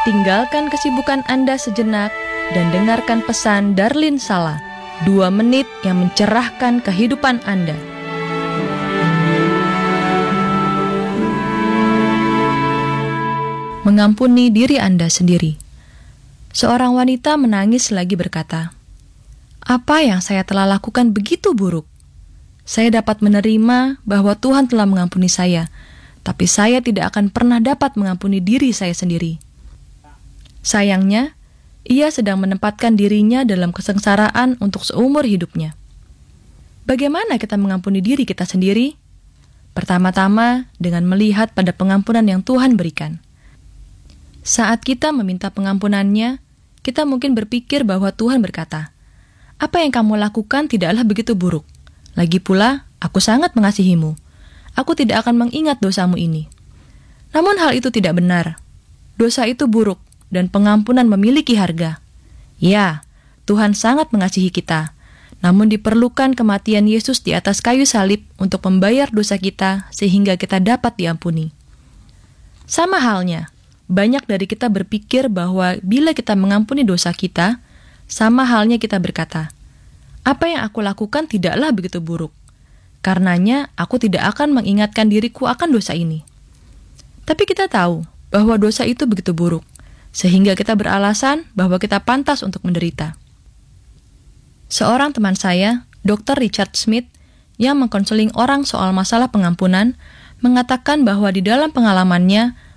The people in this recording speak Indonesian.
Tinggalkan kesibukan Anda sejenak dan dengarkan pesan Darlin Sala, 2 menit yang mencerahkan kehidupan Anda. Mengampuni diri Anda sendiri. Seorang wanita menangis lagi berkata, "Apa yang saya telah lakukan begitu buruk? Saya dapat menerima bahwa Tuhan telah mengampuni saya, tapi saya tidak akan pernah dapat mengampuni diri saya sendiri." Sayangnya, ia sedang menempatkan dirinya dalam kesengsaraan untuk seumur hidupnya. Bagaimana kita mengampuni diri kita sendiri? Pertama-tama, dengan melihat pada pengampunan yang Tuhan berikan. Saat kita meminta pengampunannya, kita mungkin berpikir bahwa Tuhan berkata, "Apa yang kamu lakukan tidaklah begitu buruk. Lagi pula, aku sangat mengasihimu. Aku tidak akan mengingat dosamu ini." Namun hal itu tidak benar. Dosa itu buruk, dan pengampunan memiliki harga. Ya, Tuhan sangat mengasihi kita, namun diperlukan kematian Yesus di atas kayu salib untuk membayar dosa kita sehingga kita dapat diampuni. Sama halnya, banyak dari kita berpikir bahwa bila kita mengampuni dosa kita, sama halnya kita berkata, "Apa yang aku lakukan tidaklah begitu buruk. Karenanya, aku tidak akan mengingatkan diriku akan dosa ini." Tapi kita tahu bahwa dosa itu begitu buruk, sehingga kita beralasan bahwa kita pantas untuk menderita. Seorang teman saya, Dr. Richard Smith, yang mengkonseling orang soal masalah pengampunan, mengatakan bahwa di dalam pengalamannya,